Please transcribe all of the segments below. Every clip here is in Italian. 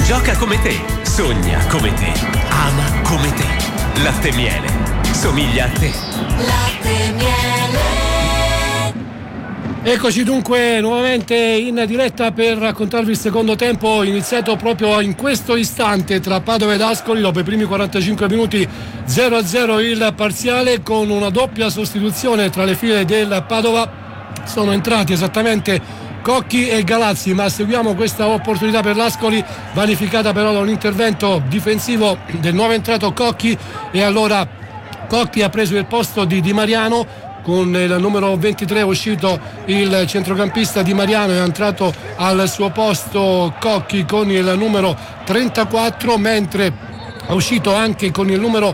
Gioca come te, sogna come te, ama come te. Latte e Miele, somiglia a te. Latte e Miele. Eccoci dunque nuovamente in diretta per raccontarvi il secondo tempo iniziato proprio in questo istante tra Padova ed Ascoli. Dopo i primi 45 minuti 0-0 il parziale, con una doppia sostituzione tra le file del Padova. Sono entrati esattamente Cocchi e Galazzi, ma seguiamo questa opportunità per l'Ascoli, vanificata però da un intervento difensivo del nuovo entrato Cocchi, e allora Cocchi ha preso il posto di Di Mariano. Con il numero 23 è uscito il centrocampista Di Mariano, è entrato al suo posto Cocchi con il numero 34, mentre è uscito anche con il numero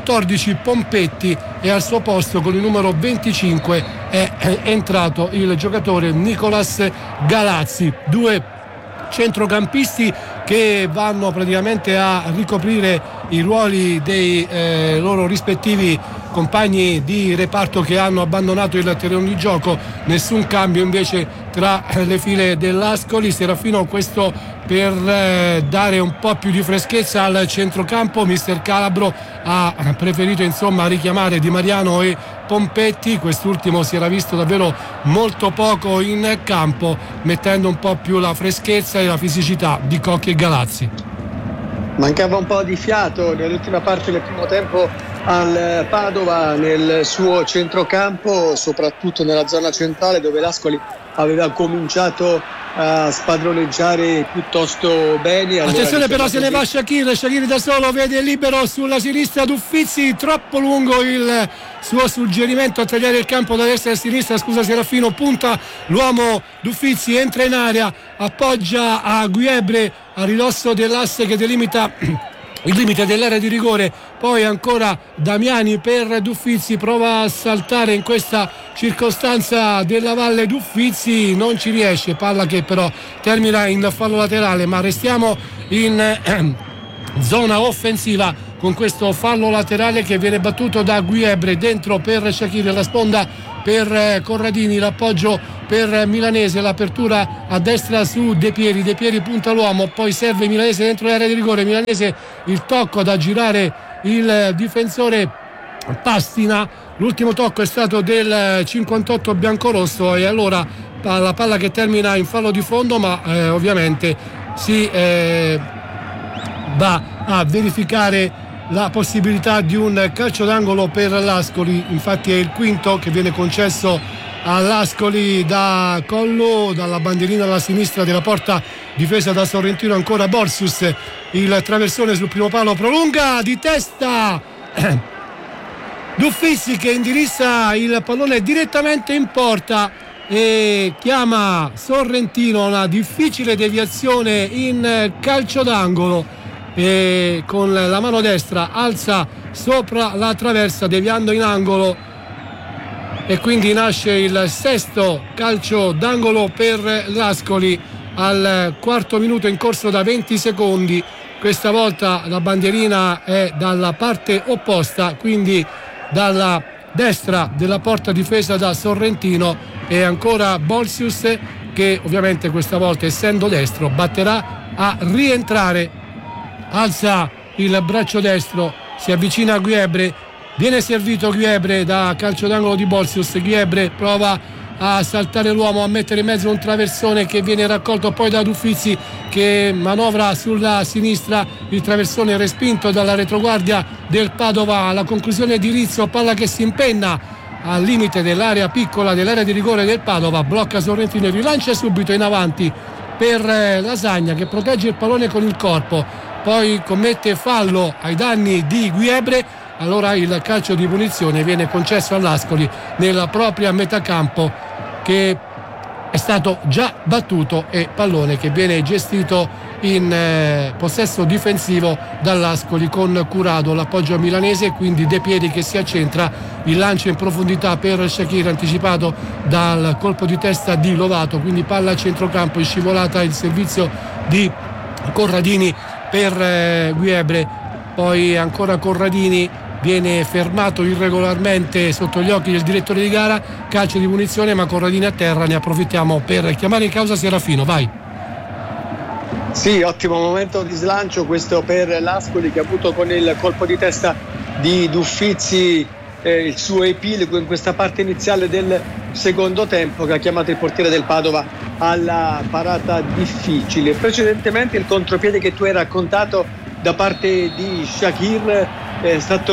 14 Pompetti, e al suo posto con il numero 25 è entrato il giocatore Nicolas Galazzi. Due centrocampisti che vanno praticamente a ricoprire i ruoli dei loro rispettivi compagni di reparto che hanno abbandonato il terreno di gioco. Nessun cambio invece tra le file dell'Ascoli. Serafino, questo per dare un po' più di freschezza al centrocampo. Mister Calabro ha preferito insomma richiamare Di Mariano e Pompetti. Quest'ultimo si era visto davvero molto poco in campo, mettendo un po' più la freschezza e la fisicità di Cocchi e Galazzi. Mancava un po' di fiato nell'ultima parte del primo tempo al Padova nel suo centrocampo, soprattutto nella zona centrale, dove l'Ascoli aveva cominciato a spadroneggiare piuttosto bene. Attenzione però, se ne va Shaqiri da solo, vede libero sulla sinistra Duffizzi, troppo lungo il suo suggerimento a tagliare il campo da destra e a sinistra, scusa Serafino, punta l'uomo Duffizzi, entra in area, appoggia a Guiebre a ridosso dell'asse che delimita il limite dell'area di rigore. Poi ancora Damiani per Duffizzi, prova a saltare in questa circostanza della Valle Duffizzi, non ci riesce, palla che però termina in fallo laterale. Ma restiamo in zona offensiva con questo fallo laterale che viene battuto da Guiebre, dentro per Shaqiri, la sponda per Corradini, l'appoggio per Milanese, l'apertura a destra su De Pieri punta l'uomo, poi serve Milanese dentro l'area di rigore. Milanese, il tocco da girare il difensore Pastina, l'ultimo tocco è stato del 58 biancorosso, e allora la palla che termina in fallo di fondo, ma ovviamente si va a verificare la possibilità di un calcio d'angolo per l'Ascoli. Infatti è il quinto che viene concesso all'Ascoli da Collo, dalla bandierina alla sinistra della porta difesa da Sorrentino. Ancora Borsius, il traversone sul primo palo, prolunga di testa Duffizzi che indirizza il pallone direttamente in porta e chiama Sorrentino. Una difficile deviazione in calcio d'angolo, e con la mano destra alza sopra la traversa deviando in angolo, e quindi nasce il sesto calcio d'angolo per l'Ascoli al quarto minuto in corso da 20 secondi. Questa volta la bandierina è dalla parte opposta, quindi dalla destra della porta difesa da Sorrentino, e ancora Bolsius che ovviamente questa volta, essendo destro, batterà a rientrare. Alza il braccio destro, si avvicina a Guiebre, viene servito Guiebre da calcio d'angolo di Bolsius. Guiebre prova a saltare l'uomo, a mettere in mezzo un traversone che viene raccolto poi da Duffizzi che manovra sulla sinistra, il traversone respinto dalla retroguardia del Padova. Alla conclusione di Rizzo, palla che si impenna al limite dell'area piccola dell'area di rigore del Padova, blocca Sorrentino e rilancia subito in avanti per Lasagna che protegge il pallone con il corpo, poi commette fallo ai danni di Guiebre. Allora il calcio di punizione viene concesso all'Ascoli nella propria metà campo, che è stato già battuto, e pallone che viene gestito in possesso difensivo dall'Ascoli con Curado, l'appoggio milanese, quindi De Pieri che si accentra, il lancio in profondità per Shaqiri anticipato dal colpo di testa di Lovato, quindi palla a centrocampo, in scivolata il servizio di Corradini per Guiebre, poi ancora Corradini viene fermato irregolarmente sotto gli occhi del direttore di gara, calcio di punizione, ma Corradini a terra. Ne approfittiamo per chiamare in causa Serafino, vai. Sì, ottimo momento di slancio questo per l'Ascoli, che ha avuto con il colpo di testa di Duffizi il suo epilogo in questa parte iniziale del secondo tempo, che ha chiamato il portiere del Padova alla parata difficile. Precedentemente il contropiede che tu hai raccontato da parte di Shakir è stato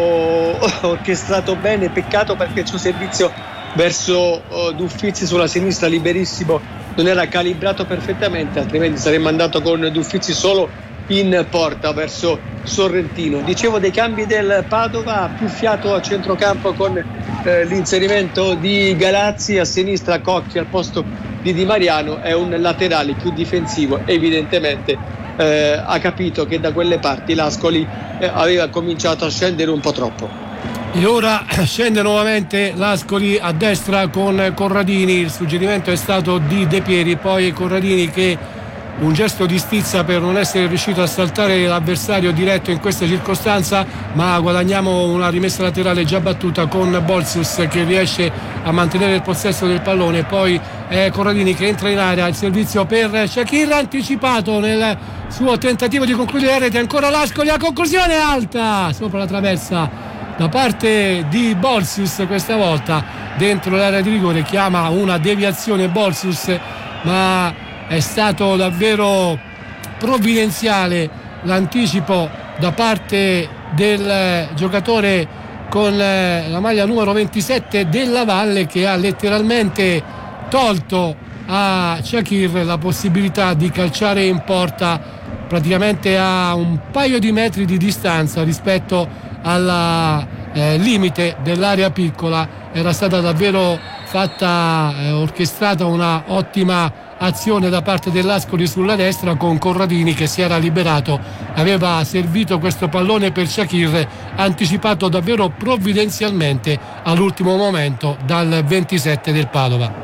orchestrato bene, peccato perché il suo servizio verso Duffizi sulla sinistra liberissimo non era calibrato perfettamente, altrimenti saremmo andato con Duffizi solo in porta verso Sorrentino. Dicevo dei cambi del Padova, più fiato a centrocampo con l'inserimento di Galazzi, a sinistra Cocchi al posto di Di Mariano, è un laterale più difensivo, evidentemente ha capito che da quelle parti l'Ascoli aveva cominciato a scendere un po' troppo. E ora scende nuovamente l'Ascoli a destra con Corradini. Il suggerimento è stato di De Pieri, poi Corradini che un gesto di stizza per non essere riuscito a saltare l'avversario diretto in questa circostanza, ma guadagniamo una rimessa laterale già battuta con Bolsius che riesce a mantenere il possesso del pallone. Poi è Corradini che entra in area, il servizio per Shakir anticipato nel suo tentativo di concludere la rete, ancora l'Ascoli, la conclusione alta sopra la traversa da parte di Bolsius, questa volta dentro l'area di rigore, chiama una deviazione Bolsius, ma è stato davvero provvidenziale l'anticipo da parte del giocatore con la maglia numero 27 della Valle, che ha letteralmente tolto a Shakir la possibilità di calciare in porta praticamente a un paio di metri di distanza rispetto alla limite dell'area piccola. Era stata davvero fatta, orchestrata una ottima azione da parte dell'Ascoli sulla destra, con Corradini che si era liberato, aveva servito questo pallone per Shakir, anticipato davvero provvidenzialmente all'ultimo momento dal 27 del Padova.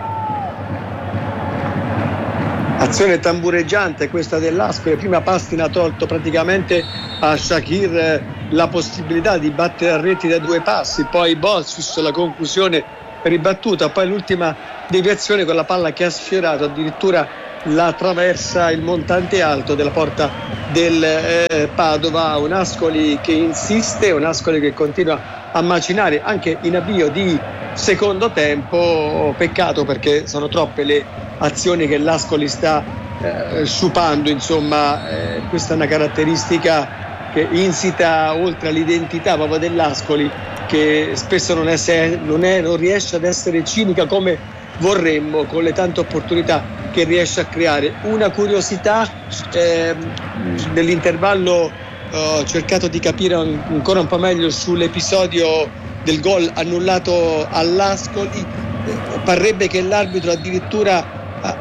Azione tambureggiante questa dell'Ascoli. Prima Pastina ha tolto praticamente a Shakir la possibilità di battere a reti da due passi, poi Bolsius la conclusione ribattuta, poi l'ultima deviazione con la palla che ha sfiorato addirittura la traversa, il montante alto della porta del Padova. Un Ascoli che insiste, un Ascoli che continua a macinare anche in avvio di secondo tempo. Peccato perché sono troppe le azioni che l'Ascoli sta subando, insomma questa è una caratteristica che insita oltre all'identità proprio dell'Ascoli, che spesso non riesce ad essere cinica come vorremmo, con le tante opportunità che riesce a creare. Una curiosità, nell'intervallo ho cercato di capire ancora un po' meglio sull'episodio del gol annullato all'Ascoli. Parrebbe che l'arbitro addirittura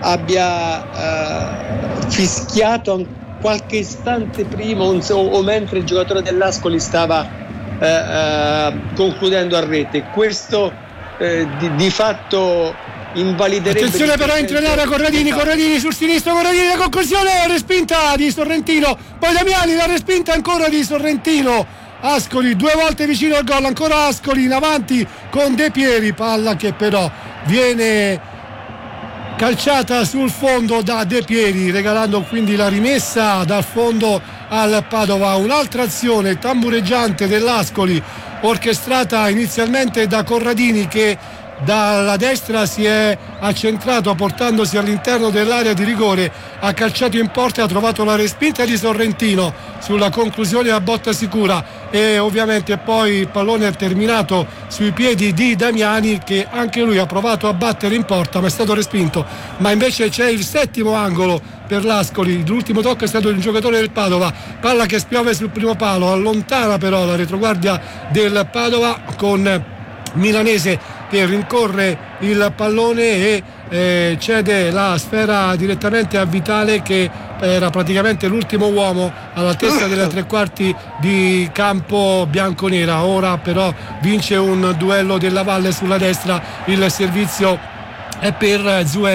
abbia fischiato qualche istante prima o mentre il giocatore dell'Ascoli stava concludendo a rete. Questo di fatto invaliderebbe. Attenzione però, entra in area Corradini sul sinistro, Corradini, la conclusione, la respinta di Sorrentino, poi Damiani, la respinta ancora di Sorrentino. Ascoli due volte vicino al gol, ancora Ascoli in avanti con De Pieri, palla che però viene calciata sul fondo da De Pieri, regalando quindi la rimessa dal fondo al Padova. Un'altra azione tambureggiante dell'Ascoli, orchestrata inizialmente da Corradini, che dalla destra si è accentrato portandosi all'interno dell'area di rigore, ha calciato in porta e ha trovato la respinta di Sorrentino sulla conclusione a botta sicura, e ovviamente poi il pallone è terminato sui piedi di Damiani, che anche lui ha provato a battere in porta ma è stato respinto. Ma invece c'è il settimo angolo per l'Ascoli, l'ultimo tocco è stato il giocatore del Padova, palla che spiove sul primo palo, allontana però la retroguardia del Padova con Milanese che rincorre il pallone e cede la sfera direttamente a Vitale, che era praticamente l'ultimo uomo all'altezza delle tre quarti di campo bianconera. Ora però vince un duello della Valle sulla destra, il servizio è per Zuelli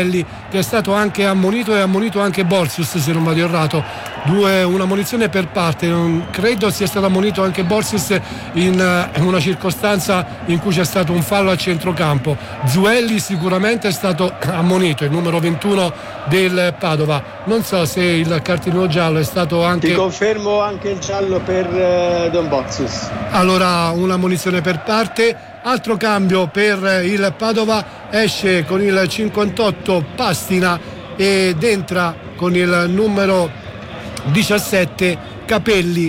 che è stato anche ammonito e ammonito anche Borsius, se non vado errato, una ammonizione per parte. Non credo sia stato ammonito anche Borsius in una circostanza in cui c'è stato un fallo a centrocampo. Zuelli sicuramente è stato ammonito, il numero 21 del Padova. Non so se il cartellino giallo è stato anche... Ti confermo anche il giallo per Don Borsius. Allora un'ammonizione per parte. Altro cambio per il Padova, esce con il 58 Pastina ed entra con il numero 17 Capelli.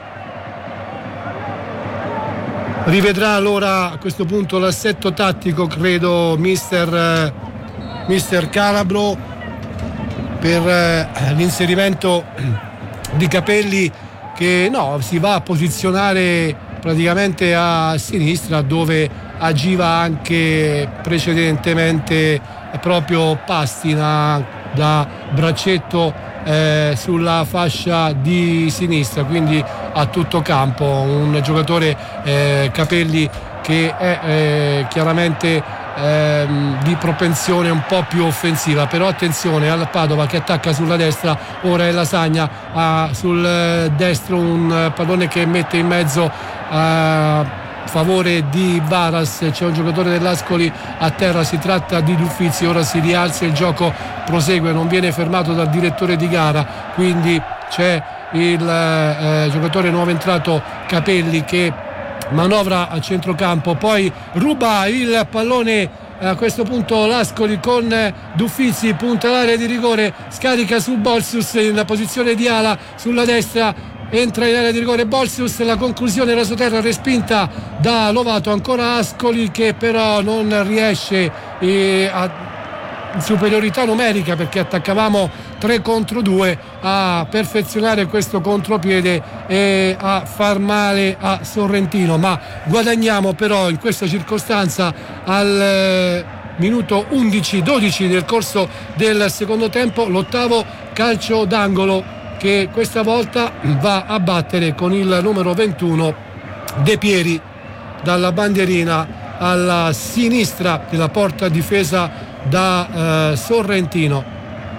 Rivedrà allora a questo punto l'assetto tattico, credo, mister Calabro, per l'inserimento di Capelli, che si va a posizionare praticamente a sinistra, dove agiva anche precedentemente proprio Pastina da braccetto sulla fascia di sinistra, quindi a tutto campo. Un giocatore, Capelli, che è chiaramente di propensione un po' più offensiva, però attenzione al Padova che attacca sulla destra. Ora è Lasagna, ha sul destro un pallone che mette in mezzo a favore di Varas. C'è un giocatore dell'Ascoli a terra, si tratta di Duffizi. Ora si rialza, il gioco prosegue, non viene fermato dal direttore di gara, quindi c'è il giocatore nuovo entrato Capelli che manovra a centrocampo, poi ruba il pallone a questo punto l'Ascoli con Duffizi, punta l'area di rigore, scarica su Borsius in posizione di ala sulla destra, entra in area di rigore Borsius, la conclusione rasoterra respinta da Lovato. Ancora Ascoli che però non riesce a superiorità numerica, perché attaccavamo 3 contro 2, a perfezionare questo contropiede e a far male a Sorrentino. Ma guadagniamo però in questa circostanza al minuto 11-12 nel corso del secondo tempo l'ottavo calcio d'angolo, che questa volta va a battere con il numero 21 De Pieri dalla bandierina alla sinistra della porta difesa da Sorrentino.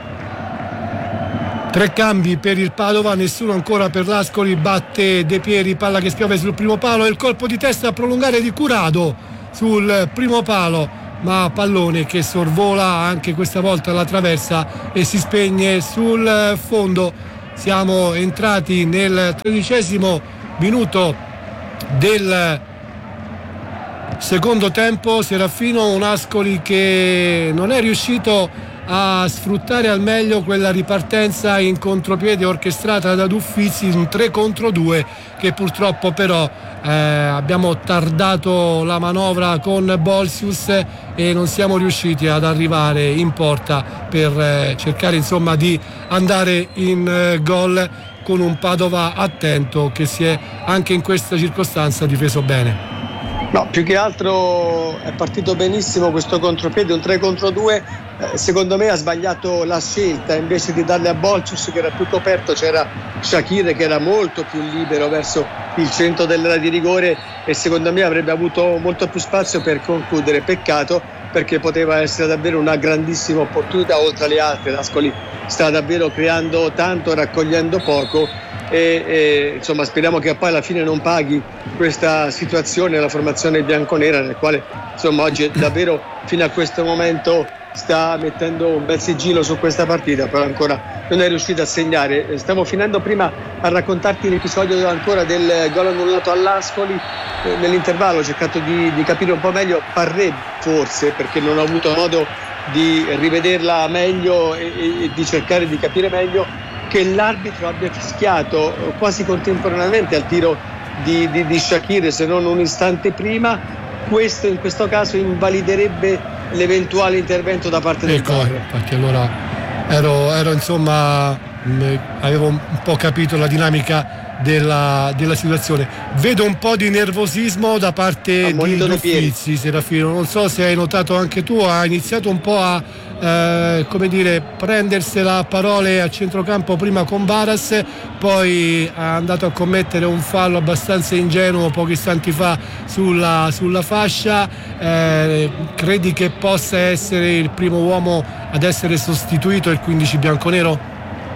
3 cambi per il Padova, nessuno ancora per l'Ascoli. Batte De Pieri, palla che spiove sul primo palo e il colpo di testa a prolungare di Curado sul primo palo, ma pallone che sorvola anche questa volta la traversa e si spegne sul fondo. Siamo entrati nel 13° minuto del secondo tempo. Serafino, un Ascoli che non è riuscito a sfruttare al meglio quella ripartenza in contropiede orchestrata da Duffizi, un 3 contro 2 che purtroppo però abbiamo tardato la manovra con Borsius e non siamo riusciti ad arrivare in porta per cercare insomma di andare in gol, con un Padova attento che si è anche in questa circostanza difeso bene. No, più che altro è partito benissimo questo contropiede, un 3 contro 2. Secondo me ha sbagliato la scelta, invece di darle a Borsius che era più coperto c'era Shaqiri che era molto più libero verso il centro dell'area di rigore e secondo me avrebbe avuto molto più spazio per concludere. Peccato, perché poteva essere davvero una grandissima opportunità oltre alle altre. L'Ascoli sta davvero creando tanto, raccogliendo poco e insomma speriamo che poi alla fine non paghi questa situazione la formazione bianconera, nel quale insomma oggi davvero fino a questo momento sta mettendo un bel sigillo su questa partita, però ancora non è riuscito a segnare. Stavo finendo prima a raccontarti l'episodio ancora del gol annullato all'Ascoli. Nell'intervallo ho cercato di capire un po' meglio Parré, forse perché non ho avuto modo di rivederla meglio e di cercare di capire meglio, che l'arbitro abbia fischiato quasi contemporaneamente al tiro di Shaqiri, se non un istante prima. Questo in questo caso invaliderebbe l'eventuale intervento da parte del VAR. Infatti allora ero insomma avevo un po' capito la dinamica della situazione. Vedo un po' di nervosismo da parte di Uffizi, Serafino, non so se hai notato anche tu, ha iniziato un po' a prendersela a parole a centrocampo, prima con Varas, poi è andato a commettere un fallo abbastanza ingenuo pochi istanti fa sulla fascia. Credi che possa essere il primo uomo ad essere sostituito il 15 bianconero?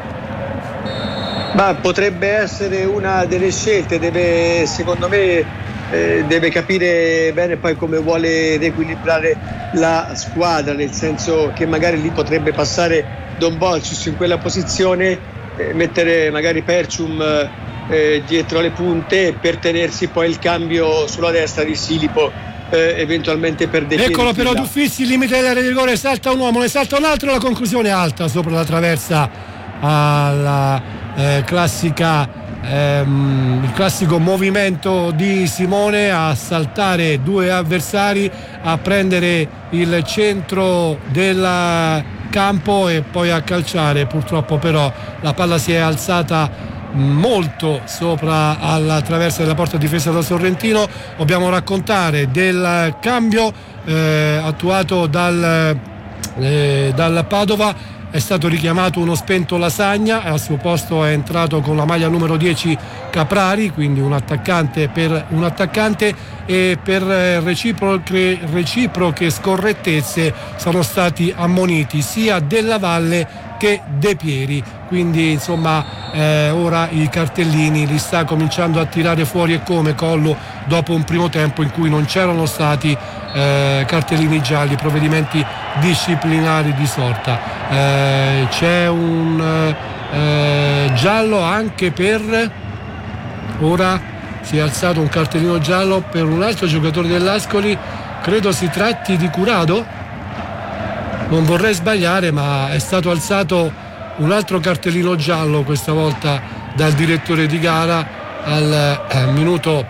Ma potrebbe essere una delle scelte, secondo me deve capire bene poi come vuole riequilibrare la squadra, nel senso che magari lì potrebbe passare Don Bolcius in quella posizione, mettere magari Percium dietro le punte per tenersi poi il cambio sulla destra di Silipo, eventualmente per De Pieri. Eccolo però D'Uffizi, il limite dell'area di rigore, salta un uomo, ne salta un altro, la conclusione alta sopra la traversa alla classica il classico movimento di Simone a saltare due avversari, a prendere il centro del campo e poi a calciare. Purtroppo però la palla si è alzata molto sopra alla traversa della porta difesa da Sorrentino. Dobbiamo raccontare del cambio attuato dal Padova. È stato richiamato uno spento Lasagna, al suo posto è entrato con la maglia numero 10 Caprari, quindi un attaccante per un attaccante, e per reciproche scorrettezze sono stati ammoniti sia Della Valle che De Pieri. Quindi insomma ora i cartellini li sta cominciando a tirare fuori, e come Collo, dopo un primo tempo in cui non c'erano stati cartellini gialli, provvedimenti disciplinari di sorta. C'è un giallo anche per, ora si è alzato un cartellino giallo per un altro giocatore dell'Ascoli, credo si tratti di Curado, non vorrei sbagliare, ma è stato alzato un altro cartellino giallo, questa volta dal direttore di gara al minuto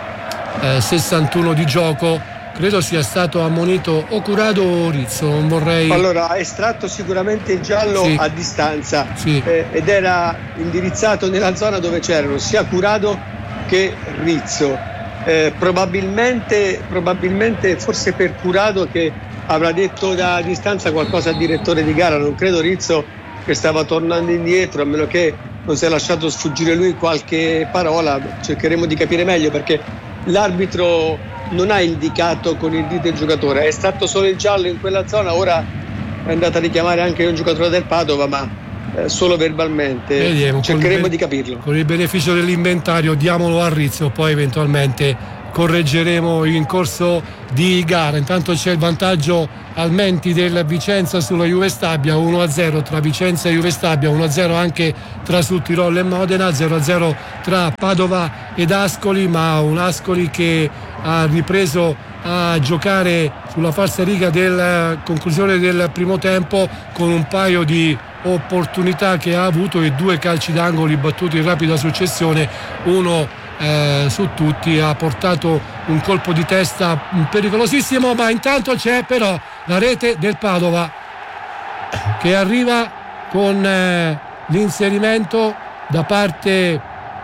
61 di gioco. Credo sia stato ammonito o Curado o Rizzo, non vorrei. Allora, ha estratto sicuramente il giallo, sì, a distanza, sì, ed era indirizzato nella zona dove c'erano sia Curado che Rizzo. Probabilmente forse per Curado, che avrà detto da distanza qualcosa al direttore di gara. Non credo Rizzo, che stava tornando indietro, a meno che non si è lasciato sfuggire lui qualche parola. Cercheremo di capire meglio, perché l'arbitro non ha indicato con il dito il giocatore, è stato solo il giallo in quella zona. Ora è andata a richiamare anche un giocatore del Padova, ma solo verbalmente. Vediamo, cercheremo di capirlo. Con il beneficio dell'inventario diamolo a Rizzo, poi eventualmente correggeremo in corso di gara. Intanto c'è il vantaggio al Menti del Vicenza sulla Juve Stabia, 1-0 tra Vicenza e Juve Stabia, 1-0 anche tra Sudtirolo e Modena, 0-0 tra Padova ed Ascoli, ma un Ascoli che ha ripreso a giocare sulla falsariga della conclusione del primo tempo, con un paio di opportunità che ha avuto e due calci d'angolo battuti in rapida successione. Uno su tutti ha portato un colpo di testa pericolosissimo, ma intanto c'è però la rete del Padova che arriva con l'inserimento da parte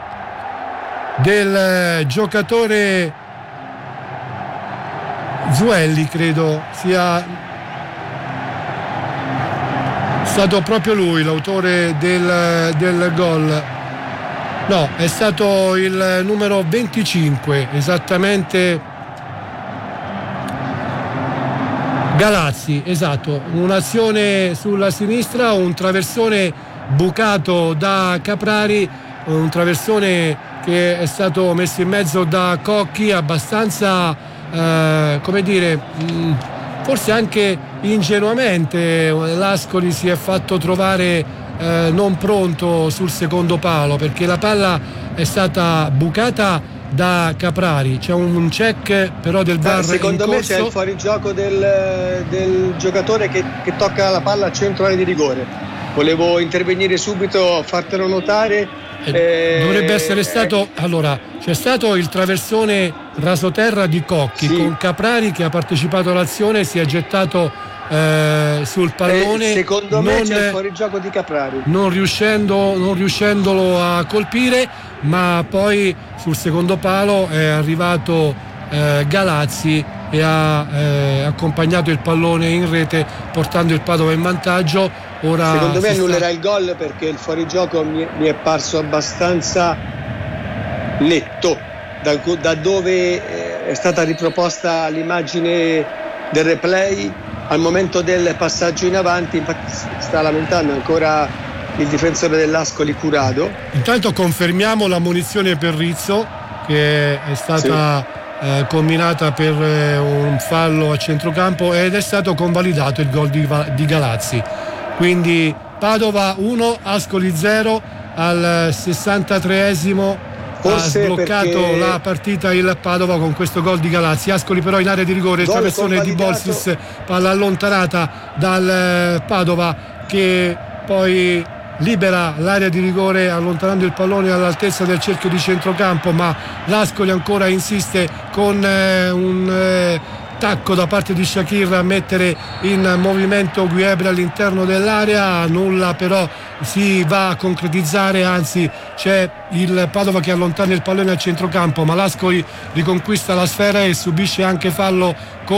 del giocatore Zuelli, credo sia stato proprio lui l'autore del gol. No, è stato il numero 25, esattamente Galazzi, esatto. Un'azione sulla sinistra, un traversone bucato da Caprari, un traversone che è stato messo in mezzo da Cocchi, abbastanza come dire, forse anche ingenuamente l'Ascoli si è fatto trovare non pronto sul secondo palo, perché la palla è stata bucata da Caprari. C'è un check però del VAR. Secondo me c'è il fuorigioco del giocatore che tocca la palla al centro area di rigore. Volevo intervenire subito, fartelo notare. Dovrebbe essere stato, allora c'è stato il traversone rasoterra di Cocchi, sì, con Caprari che ha partecipato all'azione, si è gettato sul pallone, secondo me c'è il fuorigioco di Caprari, non riuscendolo a colpire, ma poi sul secondo palo è arrivato Galazzi e ha accompagnato il pallone in rete, portando il Padova in vantaggio. Ora secondo me annullerà il gol, perché il fuorigioco mi è parso abbastanza netto da dove è stata riproposta l'immagine del replay al momento del passaggio in avanti. Infatti sta lamentando ancora il difensore dell'Ascoli, Curado. Intanto confermiamo l'ammonizione per Rizzo, che è stata combinata per un fallo a centrocampo, ed è stato convalidato il gol di Galazzi. Quindi Padova 1, Ascoli 0 al 63esimo. Ha sbloccato la partita il Padova con questo gol di Galazzi. Ascoli però in area di rigore, traversone di Bolsis, palla allontanata dal Padova, che poi libera l'area di rigore allontanando il pallone all'altezza del cerchio di centrocampo, ma l'Ascoli ancora insiste con un tacco da parte di Shakir a mettere in movimento Guebre all'interno dell'area. Nulla però si va a concretizzare, anzi c'è il Padova che allontana il pallone al centrocampo, ma l'Ascoli riconquista la sfera e subisce anche fallo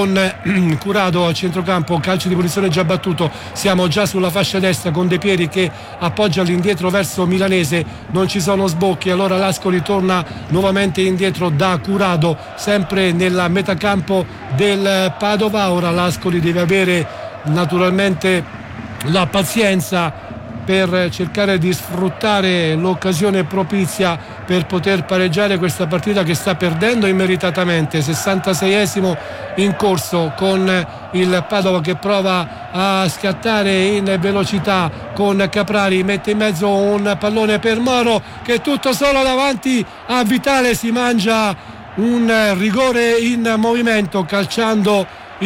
con Curado a centrocampo. Calcio di punizione già battuto, siamo già sulla fascia destra con De Pieri che appoggia all'indietro verso Milanese, non ci sono sbocchi, allora l'Ascoli torna nuovamente indietro da Curado, sempre nella metacampo del Padova. Ora l'Ascoli deve avere naturalmente la pazienza per cercare di sfruttare l'occasione propizia per poter pareggiare questa partita che sta perdendo immeritatamente. 66esimo in corso, con il Padova che prova a scattare in velocità con Caprari, mette in mezzo un pallone per Moro che tutto solo davanti a Vitale si mangia un rigore in movimento, calciando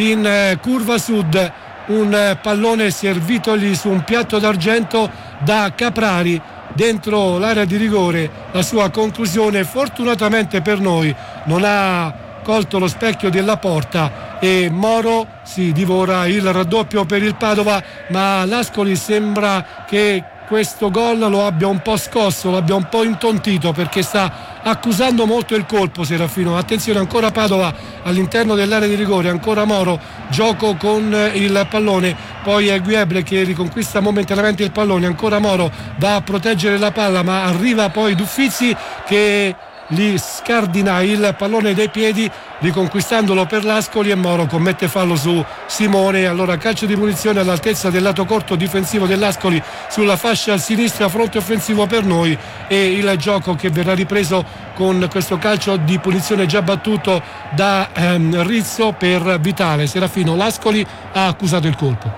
in curva sud un pallone servitogli su un piatto d'argento da Caprari dentro l'area di rigore. La sua conclusione fortunatamente per noi non ha colto lo specchio della porta e Moro si divora il raddoppio per il Padova, ma l'Ascoli sembra che questo gol lo abbia un po' scosso, lo abbia un po' intontito, perché sta accusando molto il colpo Serafino. Attenzione, ancora Padova all'interno dell'area di rigore, ancora Moro, gioco con il pallone, poi è Guebre che riconquista momentaneamente il pallone, ancora Moro va a proteggere la palla, ma arriva poi Duffizi che gli scardina il pallone dai piedi, riconquistandolo per l'Ascoli, e Moro commette fallo su Simone. Allora calcio di punizione all'altezza del lato corto difensivo dell'Ascoli sulla fascia sinistra, fronte offensivo per noi, e il gioco che verrà ripreso con questo calcio di punizione già battuto da Rizzo per Vitale. Serafino, l'Ascoli ha accusato il colpo.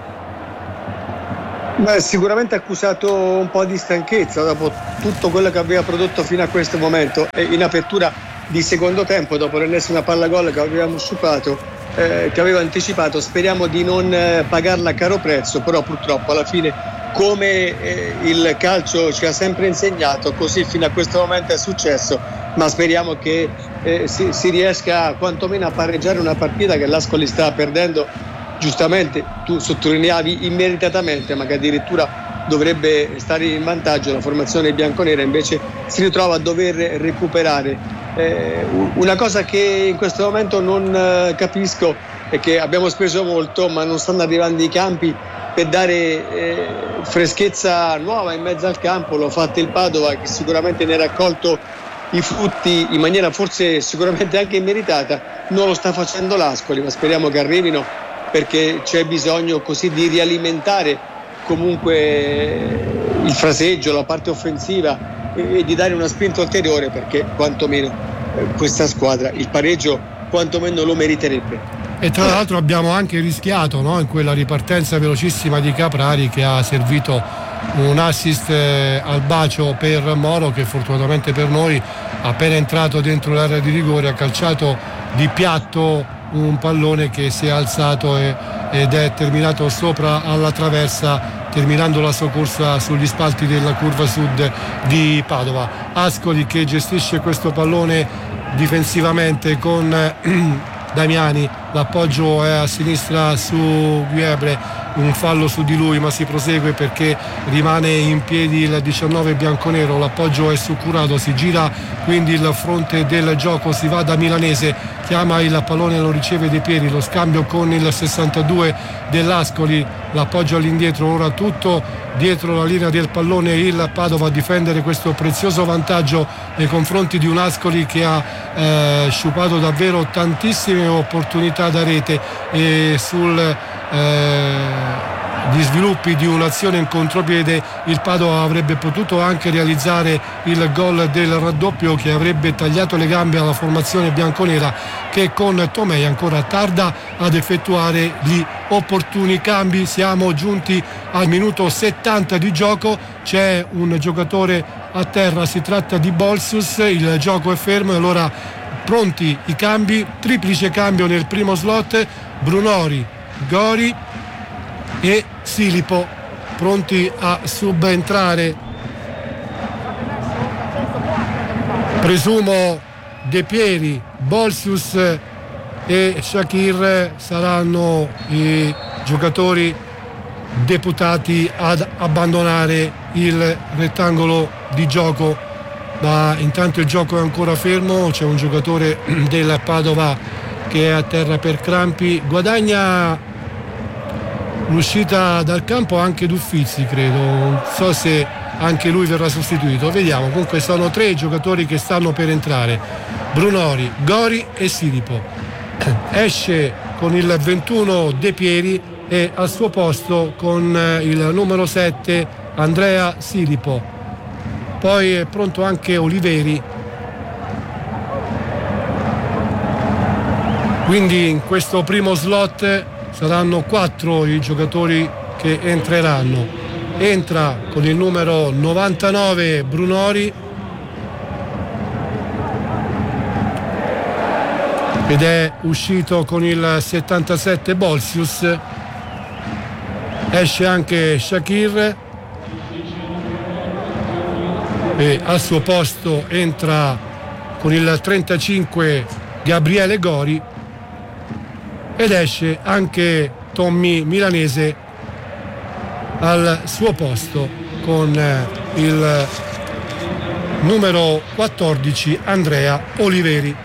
Beh, sicuramente ha accusato un po' di stanchezza dopo tutto quello che aveva prodotto fino a questo momento, e in apertura di secondo tempo, dopo l'ennesima palla gol che avevamo sciupato, che aveva anticipato. Speriamo di non pagarla a caro prezzo, però purtroppo alla fine, come il calcio ci ha sempre insegnato, così fino a questo momento è successo, ma speriamo che si riesca quantomeno a pareggiare una partita che l'Ascoli sta perdendo. Giustamente tu sottolineavi immeritatamente, ma che addirittura dovrebbe stare in vantaggio la formazione bianconera, invece si ritrova a dover recuperare. Una cosa che in questo momento non capisco è che abbiamo speso molto, ma non stanno arrivando i campi per dare freschezza nuova in mezzo al campo. L'ha fatto il Padova, che sicuramente ne ha raccolto i frutti in maniera forse sicuramente anche immeritata. Non lo sta facendo l'Ascoli, ma speriamo che arrivino, perché c'è bisogno così di rialimentare comunque il fraseggio, la parte offensiva, e di dare una spinta ulteriore, perché quantomeno questa squadra il pareggio quantomeno lo meriterebbe. E tra l'altro abbiamo anche rischiato, no? In quella ripartenza velocissima di Caprari, che ha servito un assist al bacio per Moro, che fortunatamente per noi, appena entrato dentro l'area di rigore, ha calciato di piatto un pallone che si è alzato ed è terminato sopra alla traversa, terminando la sua corsa sugli spalti della curva sud di Padova. Ascoli che gestisce questo pallone difensivamente con Damiani, l'appoggio è a sinistra su Guebre, un fallo su di lui, ma si prosegue perché rimane in piedi il 19 bianconero, l'appoggio è su Curado, si gira quindi il fronte del gioco, si va da Milanese, chiama il pallone, lo riceve De Pieri, lo scambio con il 62 dell'Ascoli, l'appoggio all'indietro, ora tutto dietro la linea del pallone il Padova a difendere questo prezioso vantaggio nei confronti di un Ascoli che ha sciupato davvero tantissime opportunità da rete e gli sviluppi di un'azione in contropiede il Padova avrebbe potuto anche realizzare il gol del raddoppio che avrebbe tagliato le gambe alla formazione bianconera, che con Tomei ancora tarda ad effettuare gli opportuni cambi. Siamo giunti al minuto 70 di gioco, c'è un giocatore a terra, si tratta di Bolsus, il gioco è fermo e allora pronti i cambi, triplice cambio nel primo slot, Brunori, Gori e Silipo pronti a subentrare. Presumo De Pieri, Bolsus e Shakir saranno i giocatori deputati ad abbandonare il rettangolo di gioco, ma intanto il gioco è ancora fermo, c'è un giocatore del Padova che è a terra per crampi, guadagna l'uscita dal campo anche d'Uffizi, credo, non so se anche lui verrà sostituito, vediamo. Comunque sono 3 giocatori che stanno per entrare, Brunori, Gori e Silipo. Esce con il 21 De Pieri e al suo posto con il numero 7 Andrea Silipo, poi è pronto anche Oliveri, quindi in questo primo slot saranno 4 i giocatori che entreranno. Entra con il numero 99 Brunori ed è uscito con il 77 Bolsius. Esce anche Shakir e al suo posto entra con il 35 Gabriele Gori ed esce anche Tommy Milanese al suo posto con il numero 14 Andrea Oliveri.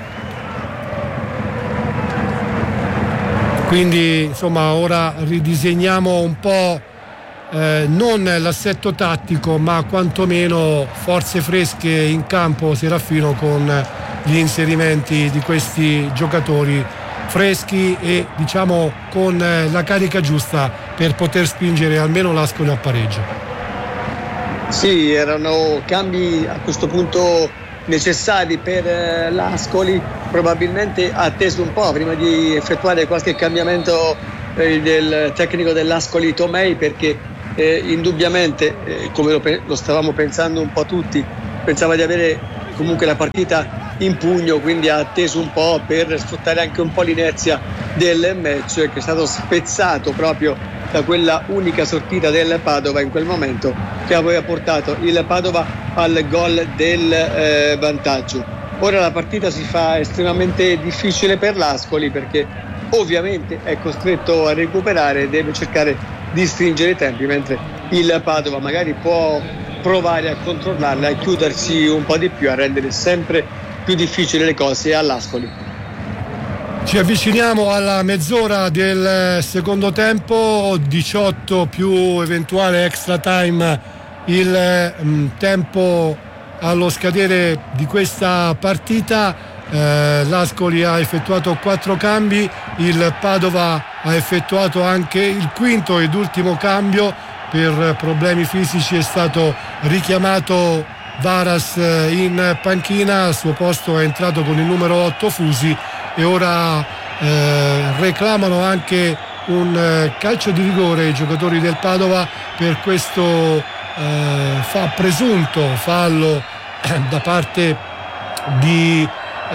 Quindi insomma ora ridisegniamo un po' non l'assetto tattico ma quantomeno forze fresche in campo, Serafino, con gli inserimenti di questi giocatori freschi e diciamo con la carica giusta per poter spingere almeno l'Ascoli a pareggio. Sì, erano cambi a questo punto necessari per l'Ascoli, probabilmente atteso un po' prima di effettuare qualche cambiamento del tecnico dell'Ascoli Tomei, perché indubbiamente come lo stavamo pensando un po' tutti, pensava di avere comunque la partita in pugno, quindi ha atteso un po' per sfruttare anche un po' l'inerzia del match che è stato spezzato proprio da quella unica sortita del Padova in quel momento che aveva portato il Padova al gol del vantaggio. Ora la partita si fa estremamente difficile per l'Ascoli perché ovviamente è costretto a recuperare, deve cercare di stringere i tempi, mentre il Padova magari può provare a controllarla, a chiudersi un po' di più, a rendere sempre più difficile le cose all'Ascoli. Ci avviciniamo alla mezz'ora del secondo tempo, 18 più eventuale extra time il tempo allo scadere di questa partita. L'Ascoli ha effettuato 4 cambi, il Padova ha effettuato anche il quinto ed ultimo cambio, per problemi fisici è stato richiamato Varas in panchina, al suo posto è entrato con il numero 8 Fusi e ora reclamano anche un calcio di rigore i giocatori del Padova per questo presunto fallo da parte di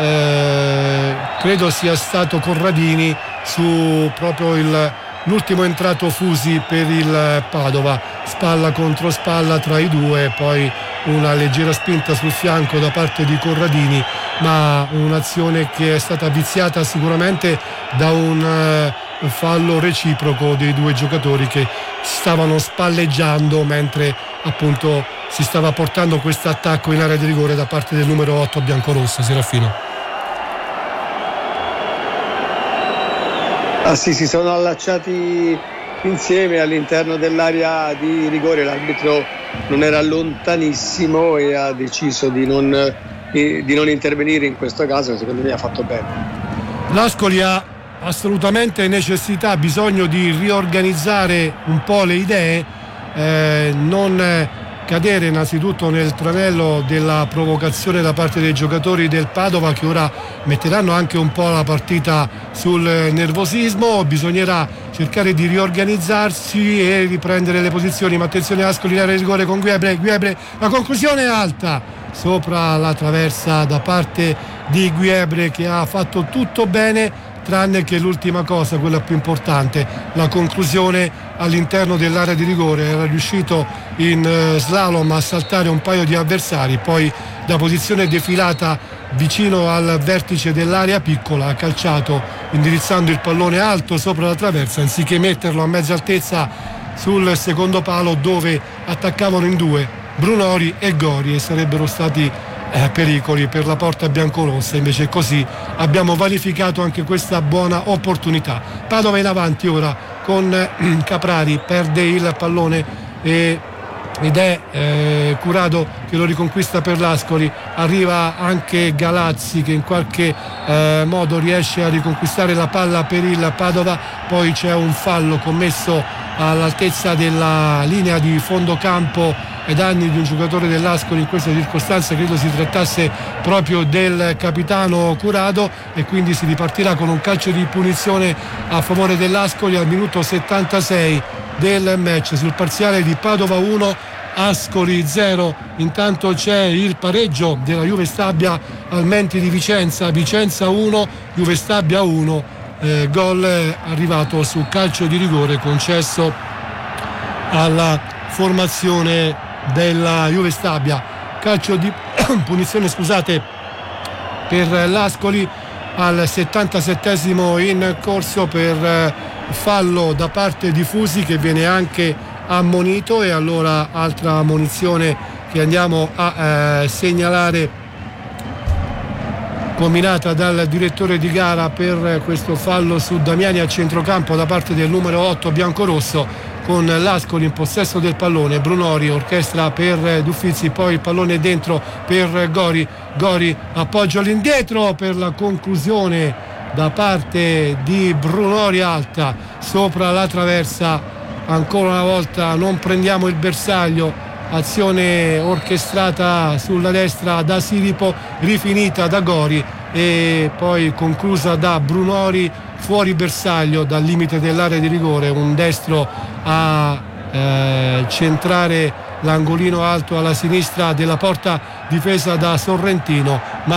credo sia stato Corradini su proprio l'ultimo entrato Fusi per il Padova, spalla contro spalla tra i due, poi una leggera spinta sul fianco da parte di Corradini, ma un'azione che è stata viziata sicuramente da un fallo reciproco dei due giocatori che stavano spalleggiando mentre appunto si stava portando questo attacco in area di rigore da parte del numero 8 biancorosso. Serafino. Ah sì, si sono allacciati insieme all'interno dell'area di rigore, l'arbitro non era lontanissimo e ha deciso di non intervenire in questo caso, secondo me ha fatto bene. L'Ascoli ha assolutamente necessità, bisogno di riorganizzare un po' le idee, non cadere innanzitutto nel tranello della provocazione da parte dei giocatori del Padova, che ora metteranno anche un po' la partita sul nervosismo. Bisognerà cercare di riorganizzarsi e riprendere le posizioni, ma attenzione, Ascoli in area di rigore con Guebre, la conclusione è alta sopra la traversa da parte di Guebre, che ha fatto tutto bene tranne che l'ultima cosa, quella più importante, la conclusione all'interno dell'area di rigore. Era riuscito in slalom a saltare un paio di avversari, poi da posizione defilata vicino al vertice dell'area piccola ha calciato indirizzando il pallone alto sopra la traversa anziché metterlo a mezza altezza sul secondo palo, dove attaccavano in due Brunori e Gori e sarebbero stati pericoli per la porta biancorossa. Invece così abbiamo vanificato anche questa buona opportunità. Padova in avanti ora con Caprari, perde il pallone ed è Curado che lo riconquista per l'Ascoli. Arriva anche Galazzi che in qualche modo riesce a riconquistare la palla per il Padova. Poi c'è un fallo commesso all'altezza della linea di fondo campo ai danni di un giocatore dell'Ascoli. In questa circostanza credo si trattasse proprio del capitano Curado, e quindi si ripartirà con un calcio di punizione a favore dell'Ascoli al minuto 76 del match, sul parziale di Padova 1 Ascoli 0. Intanto c'è il pareggio della Juve Stabia al Menti di Vicenza 1, Juve Stabia 1, gol arrivato su calcio di rigore concesso alla formazione della Juve Stabia. Calcio di punizione, scusate, per l'Ascoli al 77esimo in corso per fallo da parte di Fusi, che viene anche ammonito. E allora altra ammonizione che andiamo a segnalare, combinata dal direttore di gara per questo fallo su Damiani a centrocampo da parte del numero 8 biancorosso, con l'Ascoli in possesso del pallone. Brunori orchestra per Duffizi, poi il pallone dentro per Gori appoggio all'indietro per la conclusione da parte di Brunori alta sopra la traversa. Ancora una volta non prendiamo il bersaglio, azione orchestrata sulla destra da Siripo, rifinita da Gori e poi conclusa da Brunori fuori bersaglio dal limite dell'area di rigore. Un destro a centrare l'angolino alto alla sinistra della porta difesa da Sorrentino, ma